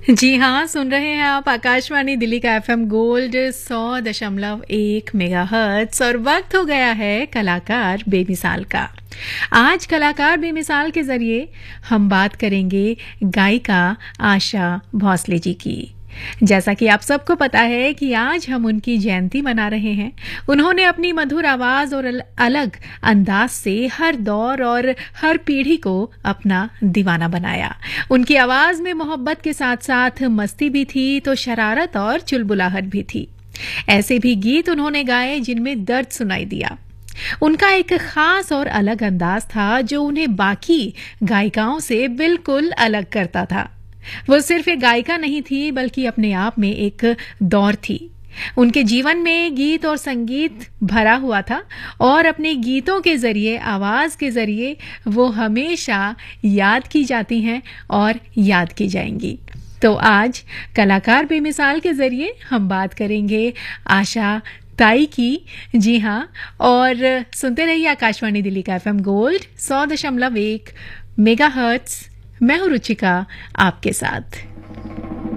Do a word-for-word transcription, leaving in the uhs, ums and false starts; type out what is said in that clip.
जी हाँ, सुन रहे हैं आप आकाशवाणी दिल्ली का एफएम गोल्ड सौ दशमलव एक मेगाहर्ट्ज और वक्त हो गया है कलाकार बेमिसाल का। आज कलाकार बेमिसाल के जरिए हम बात करेंगे गायिका आशा भोसले जी की। जैसा कि आप सबको पता है कि आज हम उनकी जयंती मना रहे हैं। उन्होंने अपनी मधुर आवाज और अलग अंदाज से हर दौर और हर पीढ़ी को अपना दीवाना बनाया। उनकी आवाज में मोहब्बत के साथ साथ मस्ती भी थी तो शरारत और चुलबुलाहट भी थी। ऐसे भी गीत उन्होंने गाए जिनमें दर्द सुनाई दिया। उनका एक खास और अलग अंदाज था जो उन्हें बाकी गायिकाओं से बिल्कुल अलग करता था। वो सिर्फ एक गायिका नहीं थी बल्कि अपने आप में एक दौर थी। उनके जीवन में गीत और संगीत भरा हुआ था और अपने गीतों के जरिए, आवाज के जरिए वो हमेशा याद की जाती हैं और याद की जाएंगी। तो आज कलाकार बेमिसाल के जरिए हम बात करेंगे आशा ताई की। जी हाँ, और सुनते रहिए आकाशवाणी दिल्ली का एफएम गोल्ड सौ दशमलव एक मेगाहर्ट्ज। मैं हूं रुचिका आपके साथ।